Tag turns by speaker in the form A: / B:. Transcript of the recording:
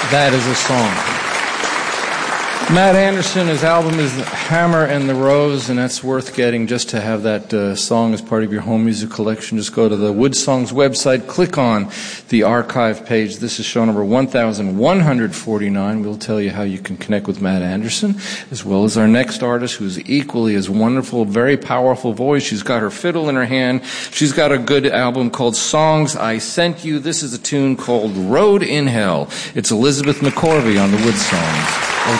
A: That is a song. Matt Anderson, his album is Hammer and the Rose, and that's worth getting just to have that song as part of your home music collection. Just go to the Wood Songs website, click on the archive page. This is show number 1149. We'll tell you how you can connect with Matt Anderson, as well as our next artist, who's equally as wonderful, very powerful voice. She's got her fiddle in her hand. She's got a good album called Songs I Sent You. This is a tune called Road in Hell. It's Elizabeth McCorvey on the Wood Songs.